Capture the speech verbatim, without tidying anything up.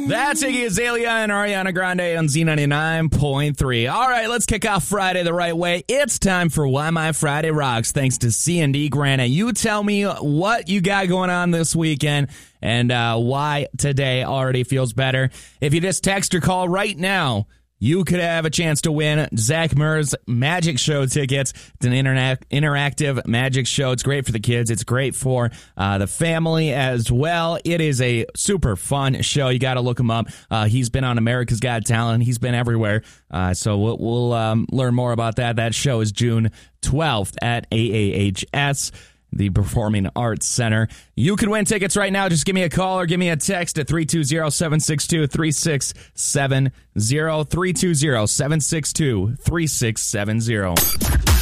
That's Iggy Azalea and Ariana Grande on Z ninety-nine point three. All right, let's kick off Friday the right way. It's time for Why My Friday Rocks, thanks to C and D Granite. You tell me what you got going on this weekend and uh, why today already feels better. If you just text or call right now, you could have a chance to win Zach Murr's Magic Show tickets. It's an interna- interactive magic show. It's great for the kids. It's great for uh, the family as well. It is a super fun show. You got to look him up. Uh, he's been on America's Got Talent. He's been everywhere. Uh, so we'll, we'll um, learn more about that. That show is June twelfth at A A H S. The Performing Arts Center. You can win tickets right now. Just give me a call or give me a text at three two zero, seven six two, three six seven zero, three two zero, seven six two, three six seven zero.